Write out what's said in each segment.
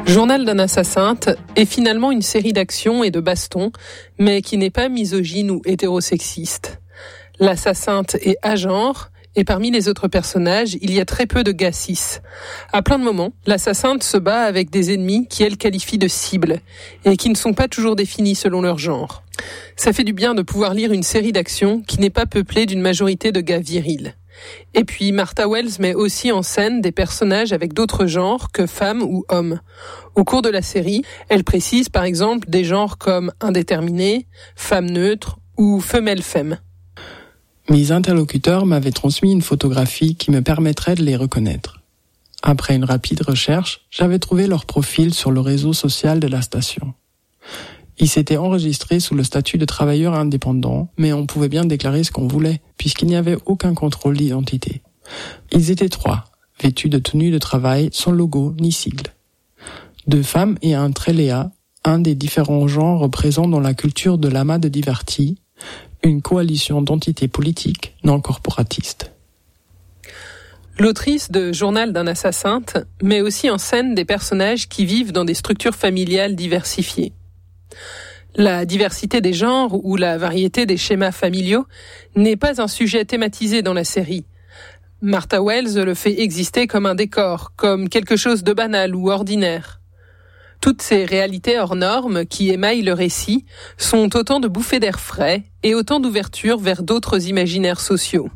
Journal d'un assassinte est finalement une série d'actions et de bastons, mais qui n'est pas misogyne ou hétérosexiste. L'assassinte est agenre, et parmi les autres personnages, il y a très peu de gars cis. À plein de moments, l'assassinte se bat avec des ennemis qui elle qualifie de cibles, et qui ne sont pas toujours définis selon leur genre. Ça fait du bien de pouvoir lire une série d'actions qui n'est pas peuplée d'une majorité de gars virils. Et puis, Martha Wells met aussi en scène des personnages avec d'autres genres que femmes ou hommes. Au cours de la série, elle précise par exemple des genres comme indéterminé, femme neutre ou femelle-femme. Mes interlocuteurs m'avaient transmis une photographie qui me permettrait de les reconnaître. Après une rapide recherche, j'avais trouvé leur profil sur le réseau social de la station. Ils s'étaient enregistrés sous le statut de travailleurs indépendants, mais on pouvait bien déclarer ce qu'on voulait, puisqu'il n'y avait aucun contrôle d'identité. Ils étaient 3, vêtus de tenues de travail sans logo ni sigle. 2 femmes et un tréléa, un des différents genres présents dans la culture de l'amas de divertis, une coalition d'entités politiques non corporatistes. L'autrice de Journal d'un assassinte met aussi en scène des personnages qui vivent dans des structures familiales diversifiées. La diversité des genres ou la variété des schémas familiaux n'est pas un sujet thématisé dans la série. Martha Wells le fait exister comme un décor, comme quelque chose de banal ou ordinaire. Toutes ces réalités hors normes qui émaillent le récit sont autant de bouffées d'air frais et autant d'ouverture vers d'autres imaginaires sociaux.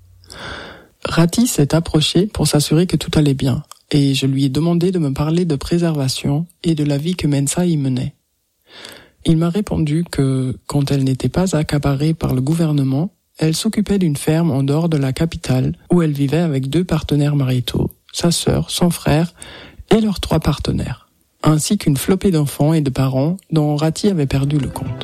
Rati s'est approchée pour s'assurer que tout allait bien, et je lui ai demandé de me parler de préservation et de la vie que Mensa y menait. Il m'a répondu que, quand elle n'était pas accaparée par le gouvernement, elle s'occupait d'une ferme en dehors de la capitale où elle vivait avec 2 partenaires maritaux, sa sœur, son frère et leurs 3 partenaires, ainsi qu'une flopée d'enfants et de parents dont Rati avait perdu le compte.